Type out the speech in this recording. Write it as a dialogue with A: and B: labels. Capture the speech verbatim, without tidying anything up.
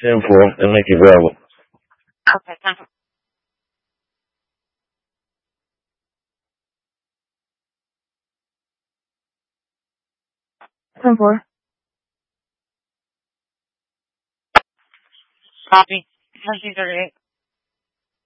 A: ten four, and make it Bravo.
B: Okay, ten four. ten four. Copy. ten thirty-eight.